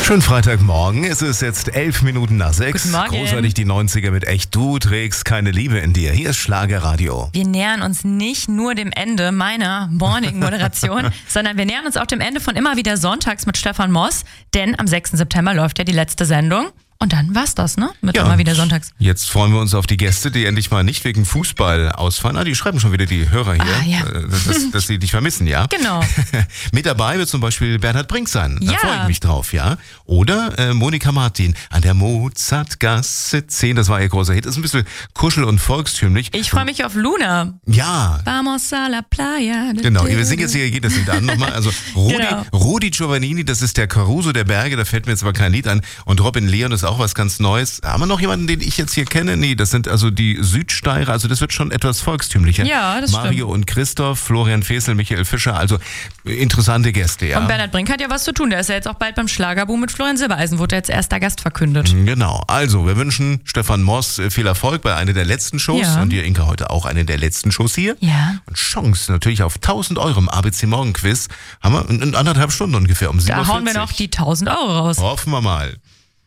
Schönen Freitagmorgen, es ist jetzt 11:11. Guten Morgen. Großartig die 90er mit Echt, du trägst keine Liebe in dir. Hier ist Schlagerradio. Wir nähern uns nicht nur dem Ende meiner Morning-Moderation, sondern wir nähern uns auch dem Ende von Immer wieder sonntags mit Stefan Moss, denn am 6. September läuft ja die letzte Sendung. Und dann war's das, ne? Mit Immer wieder sonntags. Jetzt freuen wir uns auf die Gäste, die endlich mal nicht wegen Fußball ausfallen. Die schreiben schon wieder die Hörer hier, dass sie dich vermissen, ja? Genau. Mit dabei wird zum Beispiel Bernhard Brink sein. Da Ja. freue ich mich drauf, ja? Oder Monika Martin an der Mozartgasse 10. Das war ihr großer Hit. Das ist ein bisschen kuschel- und volkstümlich. Ich freue mich auf Luna. Ja. Vamos a la playa. Genau, wir singen jetzt hier jedes Lied an nochmal. Also Genau. Rudi Giovannini, das ist der Caruso der Berge, da fällt mir jetzt aber kein Lied an. Und Robin Leon ist auch was ganz Neues. Haben wir noch jemanden, den ich jetzt hier kenne? Nee, das sind also die Südsteirer, also das wird schon etwas volkstümlicher. Ja, das Mario und Christoph, Florian Fesel, Michael Fischer, also interessante Gäste, ja. Und Bernhard Brink hat ja was zu tun. Der ist ja jetzt auch bald beim Schlagerboom mit Florian Silbereisen, wurde jetzt erster Gast verkündet. Genau, also wir wünschen Stefan Moss viel Erfolg bei einer der letzten Shows Ja. und dir, Inka, heute auch eine der letzten Shows hier. Ja. Und Chance natürlich auf 1.000 Euro im ABC Morgen Quiz. Haben wir in 1,5 Stunden ungefähr um 7:40 Da hauen wir noch die 1.000 Euro raus. Hoffen wir mal.